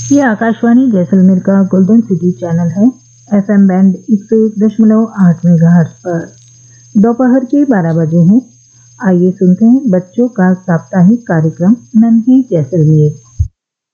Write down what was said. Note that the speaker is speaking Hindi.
ये आकाशवाणी जैसलमेर का गोल्डन सिटी चैनल है। एफएम बैंड 101.8 मेगाहर्ट्ज पर दोपहर के 12 बजे हैं। आइए सुनते हैं बच्चों का साप्ताहिक कार्यक्रम नन्हे जैसलमेर।